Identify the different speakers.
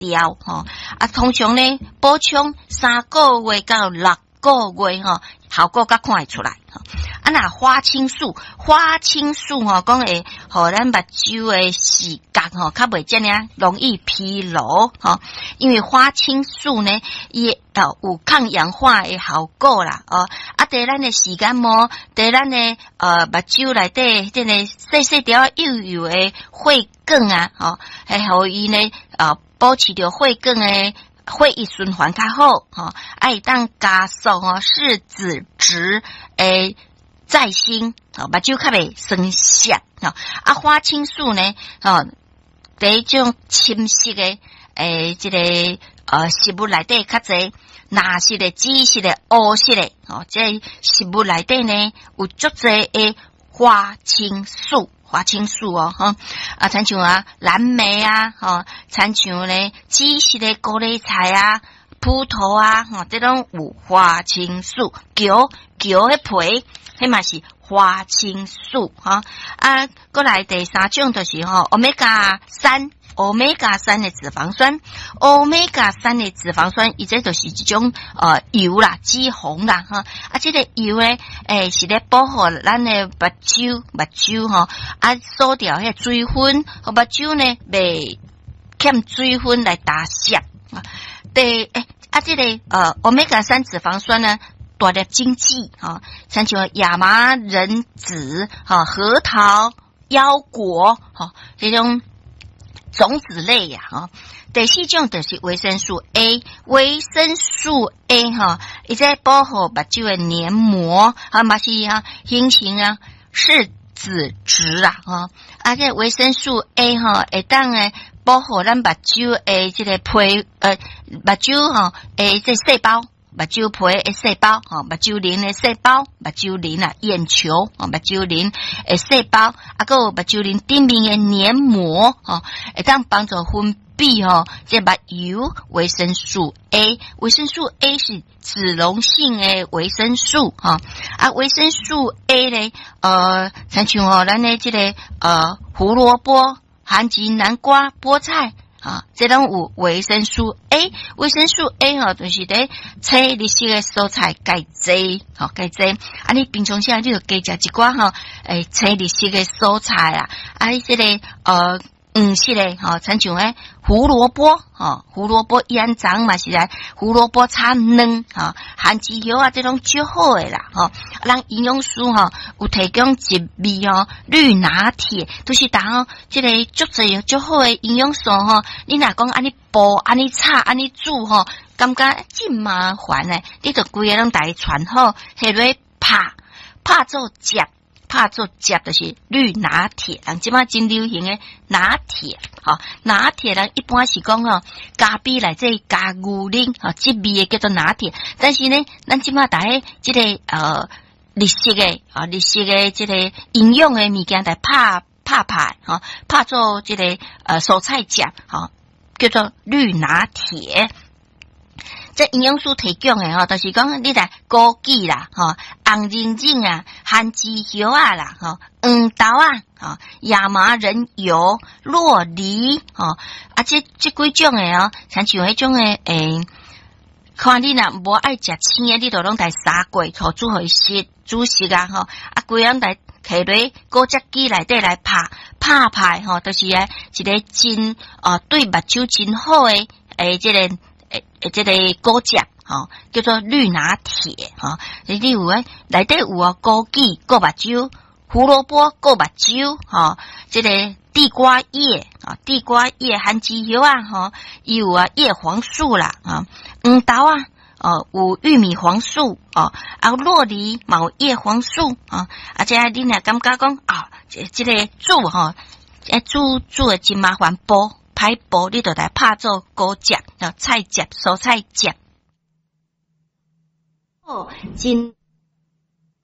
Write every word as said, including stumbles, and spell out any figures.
Speaker 1: 调吼，啊，通常呢补充三个月到六个月吼，效果才看会出来吼。啊，那花青素，花青素吼，讲会互咱目睭诶视觉吼，较袂遮尔容易疲劳吼。因为花青素呢，伊哦有抗氧化诶效果啦哦。啊，伫咱诶视网膜，伫咱诶呃目睭内底，即个细细条幼幼诶血管啊，吼，系互伊呢呃保持着血管诶。血液循环较好，吼，爱当加速吼视子值诶再生，吼，目睭较袂酸涩，吼，啊，花青素呢，吼，第一种深色诶，诶，即、这个呃食物内底较侪蓝色诶、紫色诶、乌色诶，吼，即食物内底呢有足侪诶花青素。花青素哦，哈啊，参像啊蓝莓啊，吼，参像咧紫色的高丽菜啊、葡萄啊，吼，这种有花青素。姜姜的皮，迄嘛是花青素哈啊。过来第三种就是吼欧米伽三。欧米伽三的脂肪酸，欧米伽三的脂肪酸，伊这就是一种呃油啦、脂肪啦哈。啊，这个油咧，诶、欸、是咧保护咱的目睭、目睭吼，啊锁掉迄水分，和目睭呢袂欠水分来打湿啊。第诶啊，这个呃欧米伽三脂肪酸呢，大粒经济哈，像像亚麻仁籽哈、核桃、腰果哈这种。种子类呀，哈，第四种就是维生素 A， 维生素 A 哈，伊在保护目睭的黏膜，啊嘛是啊形成啊视子值啊，哈，啊这维生素 A 哈，会当诶保护咱目睭诶这个皮呃目睭哈诶这细胞。目睭皮诶细胞，吼，目睭鳞诶细胞，目睭鳞啊，眼球，吼，目睭鳞诶细胞，啊，个目睭鳞顶面诶黏膜，吼，会当帮助分泌吼，这目油维生素 A， 维生素 A 是脂溶性诶维生素，哈，啊，维生素 A 咧，呃，像像吼，咱诶这个呃胡萝卜、韩籍南瓜、菠菜。啊，这种有维生素 A， 维生素 A 吼，就是咧青绿色的蔬菜介济，吼介济。啊，你平常时你就加食一寡吼，诶青绿色的蔬菜啊，啊，这个呃黄色的吼，亲像诶胡萝卜，吼胡萝卜腌长嘛是来胡萝卜炒卵，吼番薯叶啊，这种最好诶啦，吼。咱营养师吼有提供一味吼绿拿铁，都、就是当哦，这个足侪足好诶营养素吼。你若讲安尼煲、安尼炒、安尼煮吼，感觉真麻烦诶，你着规个拢家传好，下落拍拍做汁。拍做汁就是绿拿铁，人即摆真流行诶拿铁，吼拿铁人一般是讲吼咖啡内底加牛奶，吼即味诶叫做拿铁。但是呢，咱即摆大家即个呃绿色诶啊绿色诶即个营养诶物件来拍拍拍，吼拍做即个呃蔬菜汁，吼叫做绿拿铁。这营养素提供诶吼，就是讲你来枸杞啦，吼红仁仁啊、番薯叶啊啦，吼黄豆啊，吼亚麻仁油、洛梨，吼啊这这几种诶哦，像像迄种诶诶，看你若无爱食青诶，你就拢来砂锅头煮互伊食煮食啊，吼啊规样来摕落果汁机内底来拍拍拍，吼就是诶一个真哦对目睭真好诶诶这个。诶诶，这个果汁吼，叫做绿拿铁吼。你有诶，内底有啊枸杞、过目睭、胡萝卜、过目睭吼，这个地瓜叶啊，地瓜叶、番薯叶啊吼，有啊叶黄素啦啊，黄豆啊，哦有玉米黄素哦，啊洛梨嘛有叶黄素啊，啊这你若感觉讲啊，这这个煮吼，诶煮煮诶真麻烦煲。排煲你就来拍做果汁、菜汁、蔬菜汁。哦，真。